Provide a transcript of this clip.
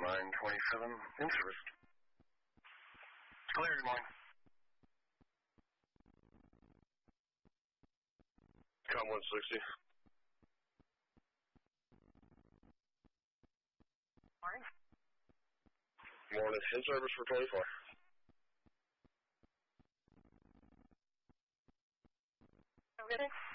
927 in service. Clear, good morning. Com 160. Morning. Morning. In service for 24. Okay.